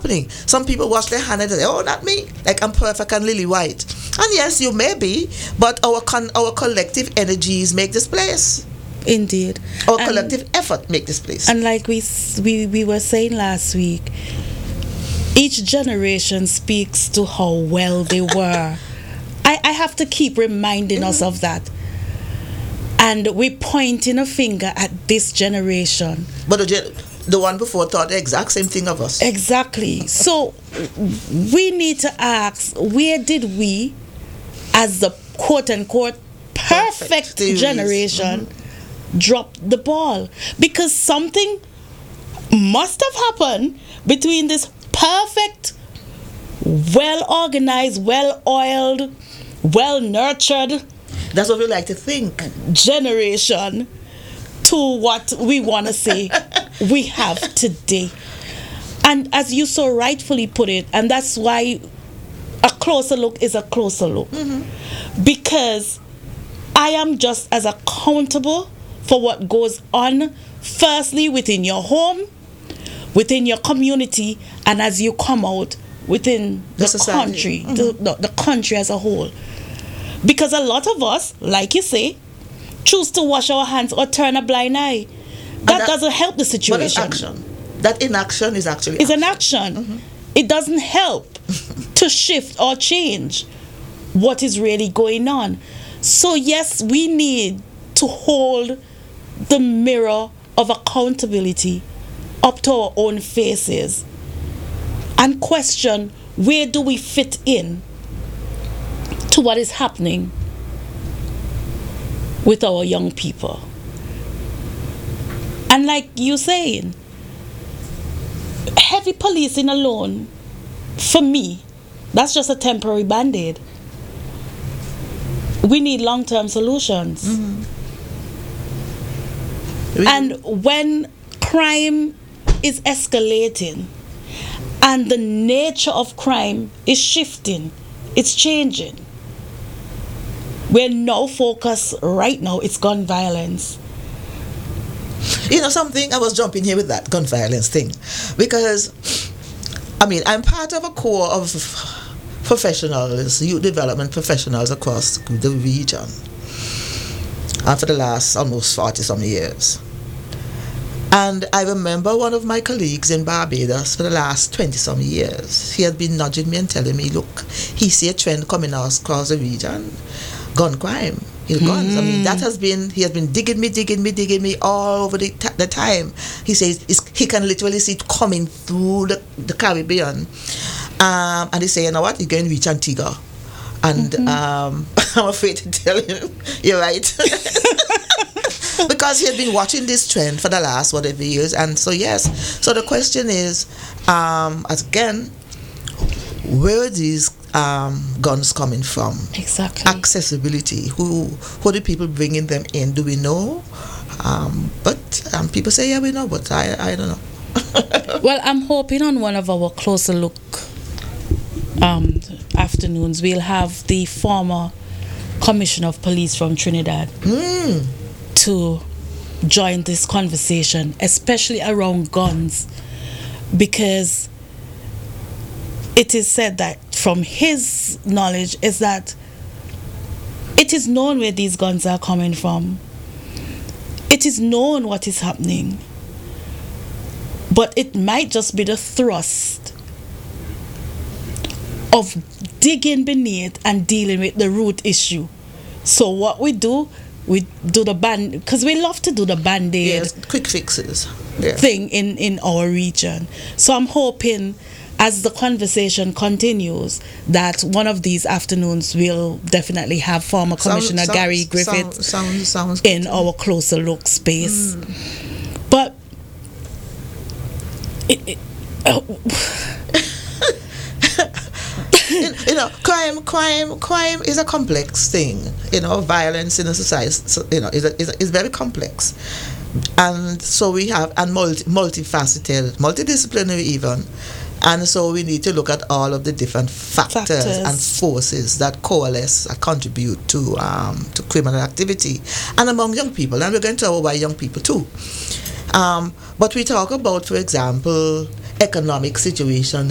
happening. Some people wash their hands and say, oh, not me, like I'm perfect and lily white. And yes, you may be, but our collective energies make this place. Indeed. Our collective effort make this place. And like we were saying last week, each generation speaks to how well they were. I have to keep reminding us of that. And we're pointing a finger at this generation. But the one before thought the exact same thing of us. Exactly. So we need to ask, where did we, as the quote-unquote perfect generation, drop the ball? Because something must have happened between this perfect, well-organized, well-oiled, well-nurtured, that's what we like to think, generation to what we want to say we have today. And as you so rightfully put it, and that's why a closer look is a closer look. Because I am just as accountable for what goes on, firstly within your home, within your community, and as you come out within the country, the country as a whole. Because a lot of us, like you say, choose to wash our hands or turn a blind eye. That doesn't help the situation. But action. That inaction is actually an action. It doesn't help to shift or change what is really going on. So yes, we need to hold the mirror of accountability up to our own faces and question, where do we fit in to what is happening with our young people? And like you saying, heavy policing alone, for me, that's just a temporary band-aid. We need long-term solutions. And when crime is escalating and the nature of crime is shifting, it's changing, we're now focused right now, it's gun violence. You know something, I was jumping here with that gun violence thing, because I mean, I'm part of a core of professionals, youth development professionals across the region for the last almost 40 some years. And I remember one of my colleagues in Barbados for the last 20 some years, he had been nudging me and telling me, look, he see a trend coming across the region, gun crime, guns. I mean, that has been, he has been digging me all over the time. He says he can literally see it coming through the Caribbean. And he say, you know what, you're going to reach Antigua. And I'm afraid to tell him, you're right. Because he had been watching this trend for the last whatever years. And so, yes. So the question is, again, where are these guns coming from? Exactly. Accessibility. Who do people bringing them in? Do we know? But people say, yeah, we know, but I don't know. Well, I'm hoping on one of our closer look afternoons, we'll have the former Commissioner of Police from Trinidad to join this conversation, especially around guns, because it is said that from his knowledge is that it is known where these guns are coming from. It is known what is happening. But it might just be the thrust of digging beneath and dealing with the root issue. So what we do the because we love to do the band-aid quick fixes thing in our region. So I'm hoping as the conversation continues that one of these afternoons we'll definitely have former Commissioner Gary Griffith in our closer look space. But you know, crime is a complex thing. You know, violence in a society, is very complex, and so we have multifaceted, multidisciplinary even, and so we need to look at all of the different factors and forces that coalesce and contribute to criminal activity, and among young people. And we're going to talk about young people too. But we talk about, for example, economic situation